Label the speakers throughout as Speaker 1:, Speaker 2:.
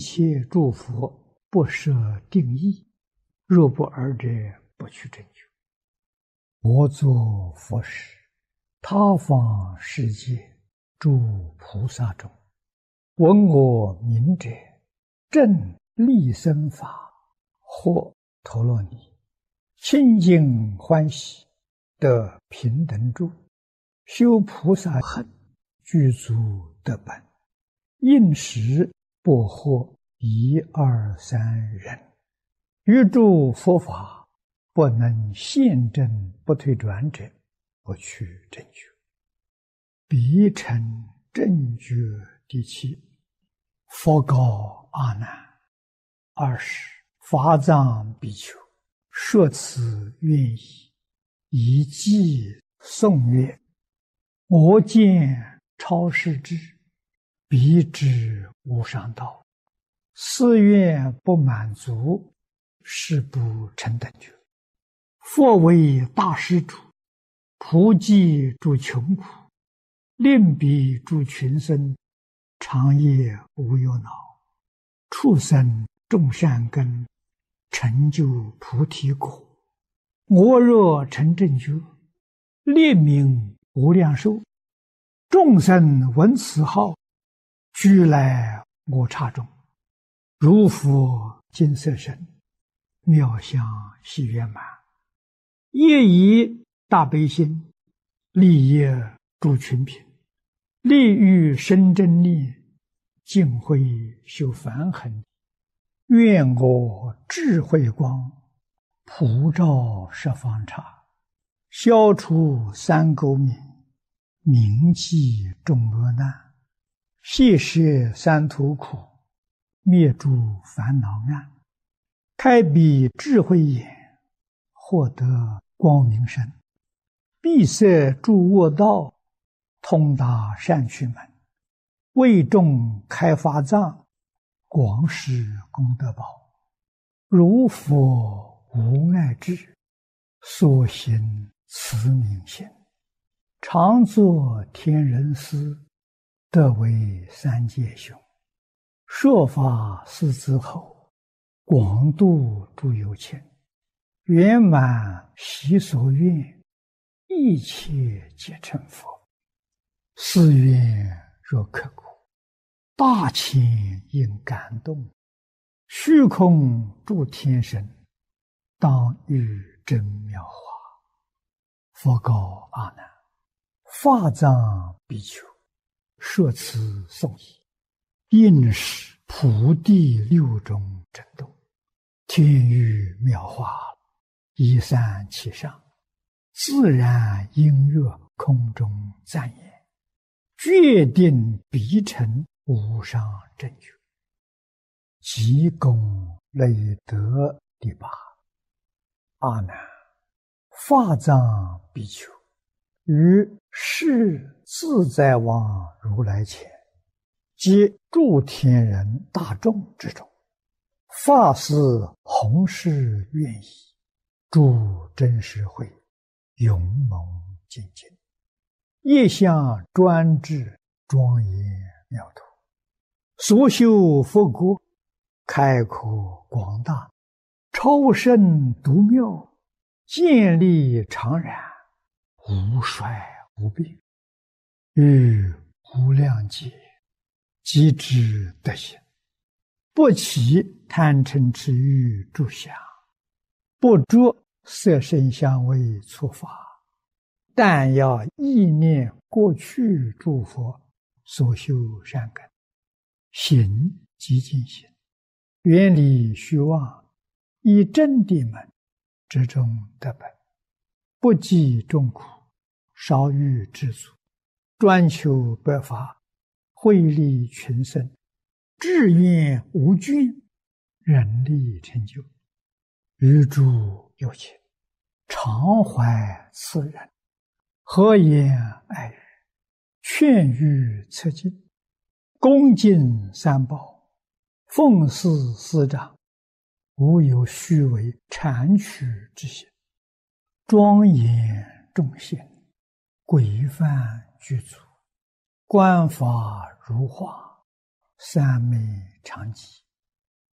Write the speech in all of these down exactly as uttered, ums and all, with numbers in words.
Speaker 1: 切诸佛不设定义，若不尔者，不去正觉。我作佛时，他方世界诸菩萨中，闻我名者，正利生法，或陀罗尼，清净欢喜，得平等住，修菩萨行，具足得本，应时不获一二三人，于诸佛法不能现证不退转者，不去正觉。彼成正觉第七。佛告阿难：二十法藏比丘，说此愿意，以偈颂曰：我见超世智，彼知无上道，四愿不满足，是不成等觉。佛为大施主，普济诸穷苦，令彼诸群生，长夜无忧恼，畜生种善根，成就菩提果。我若成正觉，列名无量寿，众生闻此号，俱来我刹中，如佛金色身，妙相喜圆满，业以大悲心，利益诸群品，利欲生真力，净慧修梵行。愿我智慧光，普照十方刹，消除三垢冥，铭记众恶难，谢摄三途苦，灭诸烦恼暗，开彼智慧眼，获得光明身，闭塞诸恶道，通达善趣门，为众开法藏，广施功德宝。如佛无碍智，所行慈悯心，常作天人师，得为三界雄。说法四之后，广度诸有情，圆满习所愿，一切皆成佛。是愿若刻骨，大千应感动，虚空诸天神，当遇真妙法。佛告阿难：法藏比丘，说此颂已，应是普地六种震动，天雨妙法，一散其上，自然音乐空中赞言，决定必成无上正觉。即功累德第八。阿难，法藏比丘，于世自在王如来前，皆诸天人大众之中，发誓弘誓愿意，诸真实会，勇猛精进，业相专制，庄严妙土，所修佛国，开阔广大，超胜独妙，建立常然，无衰无病，于无量劫，即知德行，不起贪嗔痴欲诸想，不着色声香味触法，但要意念过去诸佛所修善根，行即净行，远离虚妄，以真谛门，之中得本，不计众苦，少欲知足，专求百法，惠利群生，志愿无倦，人力成就。于诸有情，常怀慈仁，和颜爱语，劝喻策进，恭敬三宝，奉事师长，无有虚伪谄曲之心，庄严众贤，规范具足，观法如画，三昧常寂，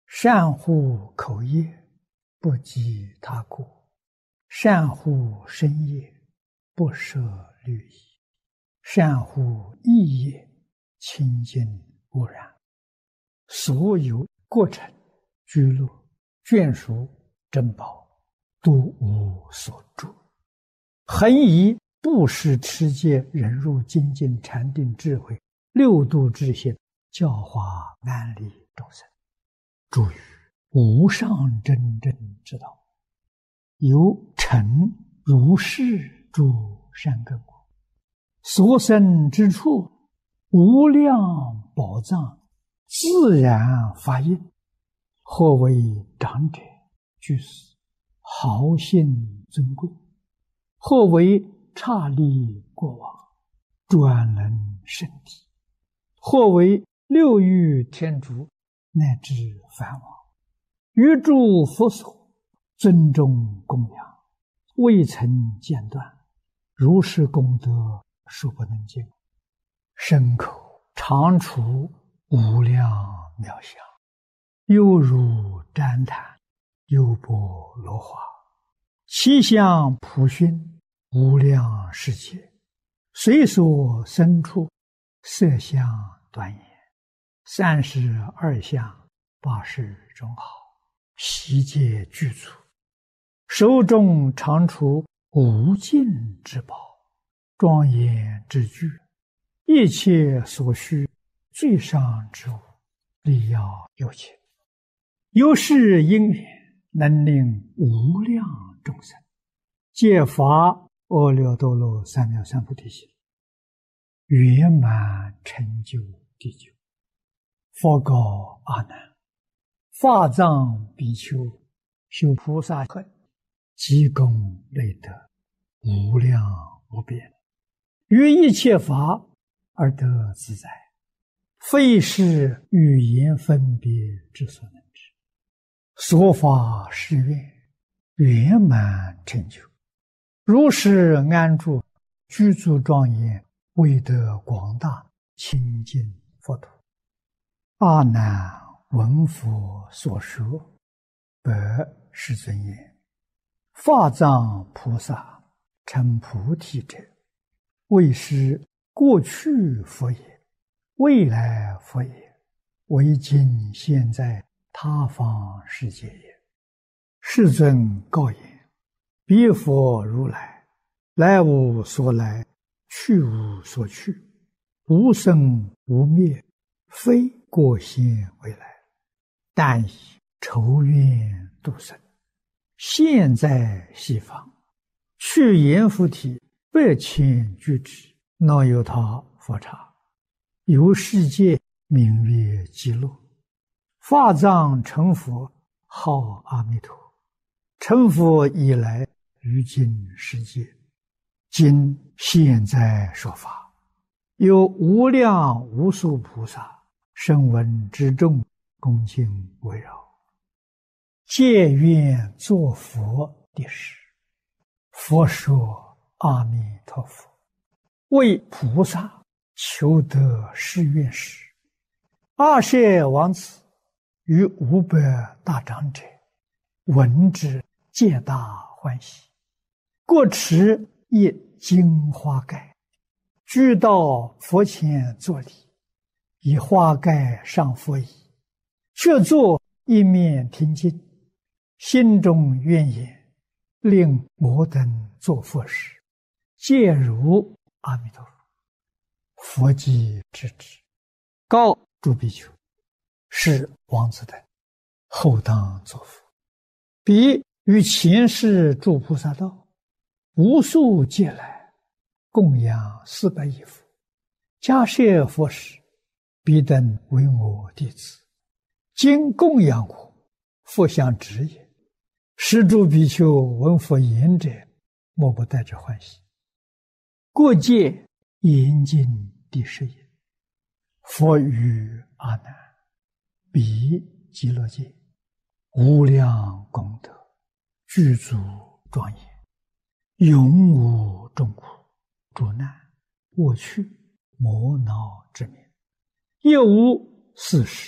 Speaker 1: 善护口业，不积他过；善护身业，不摄律仪；善护意业，清净无染。所有过程、居乐、眷属、珍宝，都无所著。恒以布施、持戒、忍辱、精进、禅定、智慧六度之心，教化安利众生，助于无上真正之道，由成如是诸善根果，所生之处，无量宝藏自然发应。或为长者、居士、豪信尊贵；或为刹利国王、专能圣体；或为六欲天竺乃至梵王，于诸佛所尊重供养，未曾间断，如是功德数不能尽，身口常处无量妙相，犹如旃檀，优波罗花，其相普熏无量世界，随所生处，色相端严，三十二相，八十种好，悉皆具足，手中常处无尽之宝，庄严之具，一切所需最上之物，力要有情。由是因缘，能令无量众生皆发阿耨多罗三藐三菩提心，圆满成就地久。佛告阿难：法藏比丘修菩萨恨，积功累德，无量无边，于一切法而得自在，非是语言分别之所能知。所发誓愿，圆满成就，如是安住，具足庄严，为得广大清净佛土。阿难闻佛所说，白世尊言：法藏菩萨成菩提者，为是过去佛也，未来佛也，为今现在他方世界也。世尊告言：彼佛如来，来无所来，去无所去，无生无灭，非过现未来，但以仇怨度生，现在西方，去阎浮提百千俱胝，若有他佛刹，由世界名曰极乐。法藏成佛，号阿弥陀。成佛以来，于今世界，今现在说法，有无量无数菩萨声闻之众，恭敬围绕，皆愿作佛的事。佛说阿弥陀佛，为菩萨求得誓愿时，阿舍王子与五百大长者闻之，皆大欢喜，各持一金花盖，俱到佛前作礼，以花盖上佛椅，却坐一面听经，心中愿言：令我等作佛时，皆如阿弥陀佛。佛即知之，告诸比丘：是王子等后当作佛。彼于前世诸菩萨道，无数劫来，供养四百亿佛，迦叶佛时，彼等为我弟子，今供养我，佛相指也。是诸比丘闻佛言者，莫不带着欢喜。过界严禁第十也。佛语阿难：彼极乐界无量功德，具足庄严，永无众苦、诸难、过去、磨恼之名，亦无四时